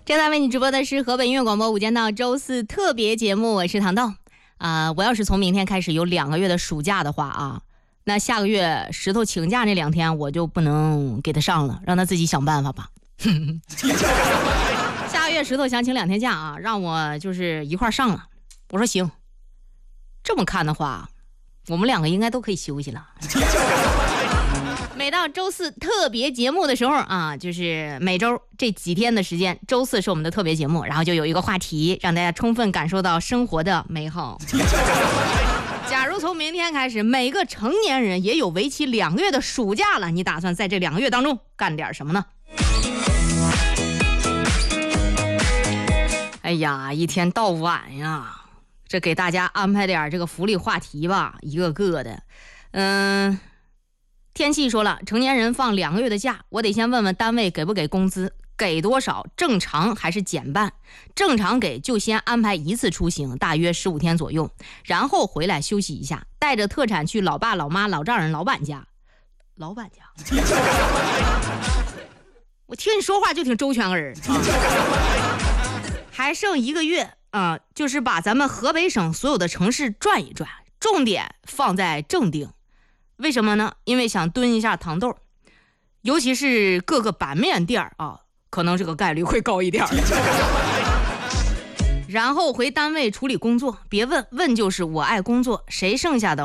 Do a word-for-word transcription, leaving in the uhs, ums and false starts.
正在为你直播的是河北音乐广播午间到周四特别节目，我是糖豆啊、呃。我要是从明天开始有两个月的暑假的话啊，那下个月石头请假那两天我就不能给他上了，让他自己想办法吧。下个月石头想请两天假啊，让我就是一块上了。我说行，这么看的话，我们两个应该都可以休息了。每到周四特别节目的时候啊，就是每周这几天的时间，周四是我们的特别节目，然后就有一个话题让大家充分感受到生活的美好。假如从明天开始，每个成年人也有为期两个月的暑假了，你打算在这两个月当中干点什么呢？哎呀，一天到晚呀，这给大家安排点这个福利话题吧，一个个的。嗯，天气说了，成年人放两个月的假，我得先问问单位给不给工资，给多少，正常还是减半？正常给就先安排一次出行，大约十五天左右，然后回来休息一下，带着特产去老爸老妈老丈人老板家。老板家我听你说话就挺周全个人、啊、还剩一个月啊、呃，就是把咱们河北省所有的城市转一转，重点放在正定。为什么呢？因为想蹲一下糖豆，尤其是各个板面店啊，可能这个概率会高一点。然后回单位处理工作，别问问就是我爱工作，谁剩下的